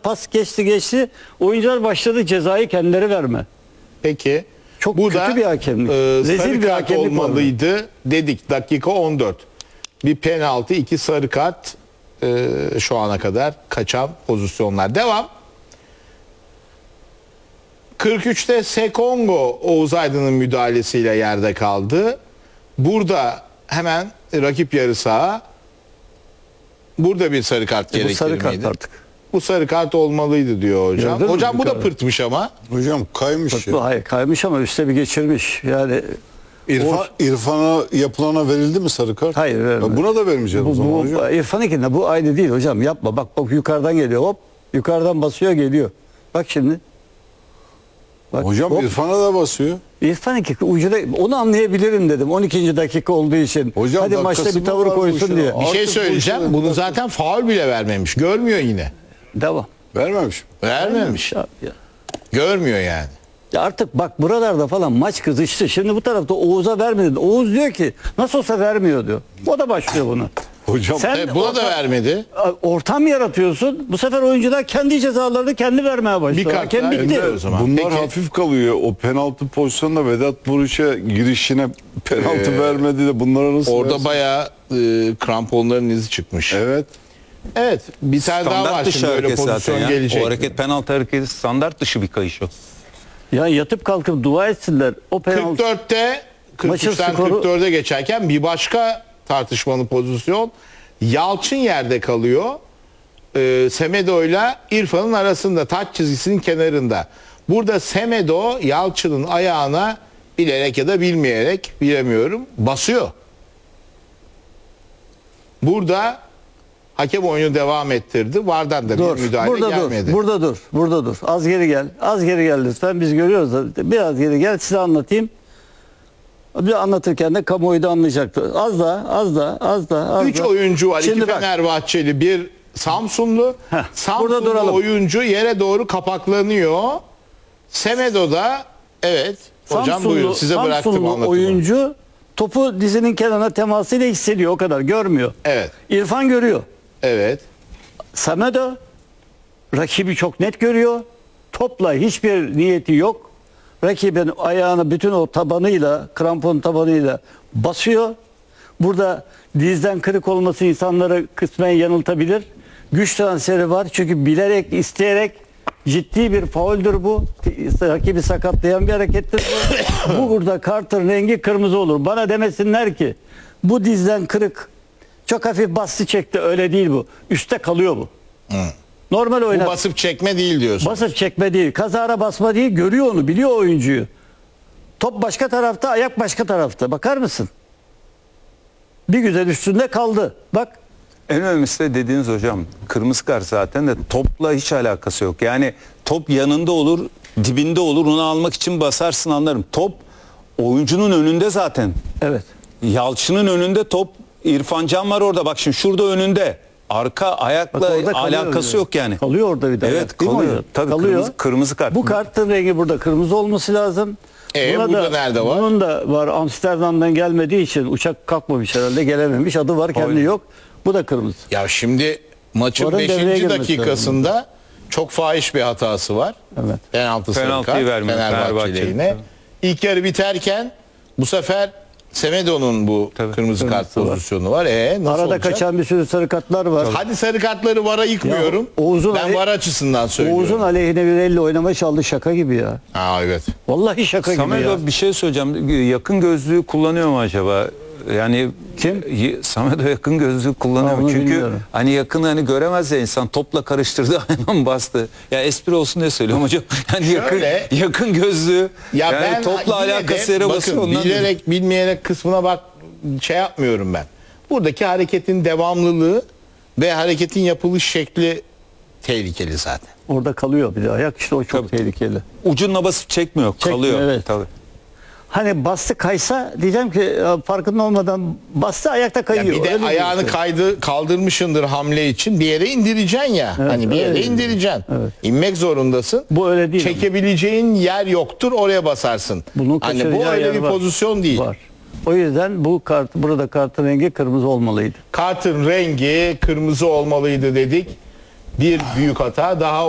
pas geçti. Oyuncular başladı cezayı kendileri verme. Peki. Çok bu kötü da, bir hakemlik. Sarı Rezil bir kart hakemlik olmalıydı dedik. Dakika 14. Bir penaltı, 2 sarı kart şu ana kadar kaçan pozisyonlar. Devam. 43'te Sekongo Oğuz Aydın'ın müdahalesiyle yerde kaldı. Burada hemen rakip yarı saha. Burada bir sarı kart gerekir Bu sarı miydi? kart artık. Bu sarı kart olmalıydı diyor hocam. Gördün mü Hocam bu da yukarı? pırtmış ama. Hocam kaymış ya. Hayır kaymış ama üstte bir geçirmiş. Yani İrfan'a yapılana verildi mi sarı kart? hayır vermedi. Buna da vermeyeceğiz o zaman hocam. İrfan'ınkinde bu aynı değil hocam, yapma. Bak yukarıdan geliyor, hop. Yukarıdan basıyor geliyor. Bak şimdi. Bak, Hocam hop. İrfan'a da basıyor. İrfan'ınki ucuda, onu anlayabilirim dedim 12. dakika olduğu için. Hocam hadi maçta dakikası bir tavır mı var bu koysun işin? diye. Bir şey Artık bu söyleyeceğim. işin- Bunu zaten faul bile vermemiş. Görmüyor yine. Devam. Vermemiş. Vermemiş. Ya, ya. Görmüyor yani. Ya artık bak buralarda falan maç kızıştı. Şimdi bu tarafta Oğuz'a vermedin. Oğuz diyor ki nasıl olsa vermiyor diyor. O da başlıyor bunu. Hocam Sen Buna da vermedi. ortam yaratıyorsun. Bu sefer oyuncular kendi cezalarını kendi vermeye başladı. Bir kart Hakem daha bitti. önde o zaman. bunlar Peki. hafif kalıyor. O penaltı pozisyonunda Vedat Muriç'e girişine penaltı vermedi de bunlara nasıl Orada versin? bayağı kramponların izi çıkmış. Evet. Evet. Bir tane daha Standart var dışı şimdi. Böyle hareket zaten pozisyon ya. gelecek. O hareket penaltı hareketi standart dışı bir kayış o. Ya yatıp kalkıp dua etsinler. O penaltı. 44'te Maçın 43'ten skoru- 44'e geçerken bir başka tartışmalı pozisyon. Yalçın yerde kalıyor. Semedo ile İrfan'ın arasında, taç çizgisinin kenarında. Burada Semedo Yalçın'ın ayağına bilerek ya da bilmeyerek, bilemiyorum, basıyor. Burada hakem oyunu devam ettirdi. Vardan da Dur. bir müdahale Burada gelmedi. dur. Burada dur. Burada dur. Az geri gel. Az geri gel lütfen. Biz görüyoruz da. Biraz geri gel. Size anlatayım. Bir anlatırken de kamuoyu da anlayacaktır. Az da. 3 oyuncu var. Şimdi 2 bak. Fenerbahçeli, bir Samsunlu. burada Samsunlu duralım. oyuncu yere doğru kapaklanıyor. Semedo da evet. Hocam buyurun, size bıraktım Samsunlu anlatımı. oyuncu topu dizinin kenarına temasıyla hissediyor, o kadar, görmüyor. Evet. İrfan görüyor. Evet. Semedo rakibi çok net görüyor. Topla hiçbir niyeti yok. Rakibin ayağını bütün o tabanıyla, krampon tabanıyla basıyor. Burada dizden kırık olması insanları kısmen yanıltabilir. Güç transferi var çünkü bilerek, isteyerek, ciddi bir fauldür bu. Rakibi sakatlayan bir harekettir bu. Bu burada kartın rengi kırmızı olur. Bana demesinler ki bu dizden kırık, çok hafif bastı çekti, öyle değil bu. Üste kalıyor bu. Normal Bu oynat. basıp çekme değil diyorsun. Basıp çekme değil, kazara basma değil, görüyor onu, biliyor oyuncuyu. Top başka tarafta, ayak başka tarafta. Bakar mısın? Bir güzel üstünde kaldı. Bak. En önemlisi de dediğiniz hocam, kırmızı kart zaten de topla hiç alakası yok. Yani top yanında olur, dibinde olur, onu almak için basarsın, anlarım. Top oyuncunun önünde zaten. Evet. Yalçın'ın önünde top, İrfan Can var orada, bak şimdi şurada önünde. Arka Bak ayakla orada kalıyor alakası diyor. yok yani. Kalıyor orada bir de. Evet, Değil mi kalıyor. hocam? Tabii, kalıyor. kırmızı kart. Bu kartın rengi burada kırmızı olması lazım. Burada nerede var? Bunun da var. Amsterdam'dan gelmediği için uçak kalkmamış herhalde, gelememiş. Adı var, kendi Aynen. yok. Bu da kırmızı. Ya şimdi maçın Varın 5. devreye girmesi dakikasında çok fahiş bir hatası var. Evet. Penaltı sarı Penaltıyı kart vermiyor Fenerbahçe Fenerbahçe. lehine. İlk yarı biterken bu sefer Semedo'nun bu Tabii. kırmızı kart Kırmızısı var. pozisyonu var. Nasıl Arada olacak? kaçan bir sürü sarı kartlar var. Hadi sarı kartları VAR'a yıkmıyorum. Ya Oğuz'un ben VAR açısından söylüyorum. Oğuz'un aleyhine bir elle oynama çaldı, şaka gibi ya. Evet. Vallahi şaka gibi ya. Samedo bir şey söyleyeceğim. Yakın gözlüğü kullanıyor mu acaba? Yani Kim? Samedo yakın gözlüğü kullanıyor Ha, mu? onu Çünkü bilmiyorum. hani yakın, hani göremez ya insan, topla karıştırdı hemen bastı. Ya espri olsun diye söylüyorum hocam. Yani Şöyle- yakın gözlüğü. Ya yani ben topla yine de, alakası yere basıyor bakın, ondan. bilerek bilmeyerek kısmına bak şey yapmıyorum ben. Buradaki hareketin devamlılığı ve hareketin yapılış şekli tehlikeli zaten. Orada kalıyor bir de ayak, işte o çok Tabii. tehlikeli. Ucunla basıp çekmiyor, kalıyor. evet. Tabii. Hani bastı kaysa diyeceğim ki ya farkında olmadan bastı, ayakta Ya kayıyor. bir de Öyle ayağını diyorsun. kaldırmışındır hamle için, bir yere indireceksin ya. Evet, hani bir yere öyle. indireceksin. Evet. İnmek zorundasın. Bu öyle değil. Çekebileceğin yer yoktur, oraya basarsın. Bunun Hani bu kaçıracağı öyle yer bir var. pozisyon değil. Var. O yüzden bu kart, burada kartın rengi kırmızı olmalıydı. Kartın rengi kırmızı olmalıydı dedik. Bir büyük hata daha